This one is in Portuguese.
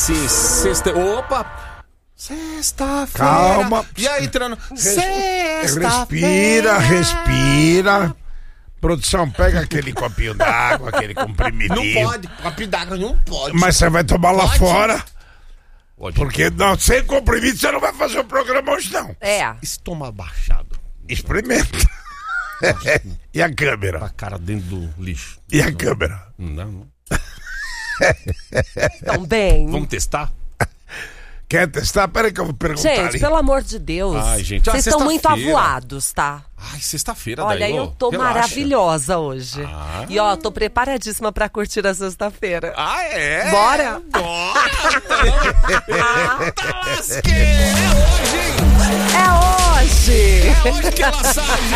sim, sexta... Opa! Sexta-feira. Calma. E aí, entrando... Respira, respira. Produção, pega aquele copinho d'água, aquele comprimidinho. Não pode, copo d'água não pode. Mas você vai tomar lá Pode? fora. Pode. Porque não, sem comprimido você não vai fazer o programa hoje, não. Estômago baixado. Experimenta. E a câmera? A cara dentro do lixo. E a câmera? Não dá, não. Então, bem. Vamos testar? Quer testar? Peraí que eu vou perguntar Gente, ali. pelo amor de Deus. Ai, gente, vocês estão muito sexta-feira. avoados, tá? Ai, sexta-feira, Olha, daí, eu tô relaxa. maravilhosa hoje. Ah. E ó, tô preparadíssima pra curtir a sexta-feira. Ah, é? Bora? Bora, então. Eita lasqueira, é hoje, hein? É hoje! É hoje que ela sabe.